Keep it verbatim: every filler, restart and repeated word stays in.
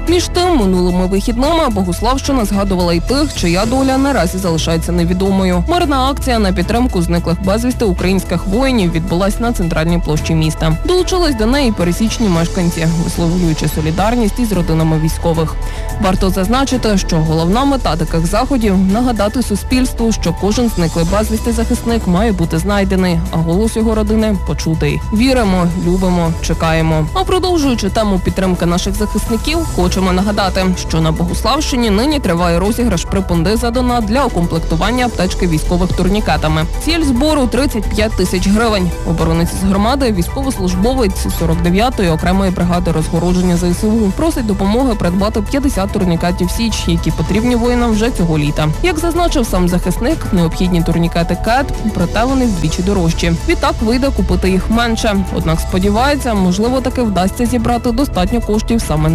Між тим, минулими вихідними Богуславщина згадувала й тих, чия доля наразі залишається невідомою. Мирна акція на підтримку зниклих безвісти українських воїнів відбулась на центральній площі міста. Долучились до неї пересічні мешканці, висловлюючи солідарність із родинами військових. Варто зазначити, що головна мета таких заходів – нагадати суспільству, що кожен зниклий безвісти захисник має бути знайдений, а голос його родини – почутий. Віримо, любимо, чекаємо. А продовжуючи тему підтримки наших захисників, хочемо нагадати, що на Богуславщині нині триває розіграш припонди за донат для укомплектування аптечки військових турнікетами. Ціль збору – тридцять п'ять тисяч гривень. Оборонець з громади, військовослужбовець сорок дев'ятої окремої бригади розгородження ЗСУ, просить допомоги придбати п'ятдесят турнікетів «Січ», які потрібні воїнам вже цього літа. Як зазначив сам захисник, необхідні турнікети «Кет», проте вони вдвічі дорожчі. Відтак вийде купити їх менше. Однак сподівається, можливо таки вдасться зібрати достатньо коштів саме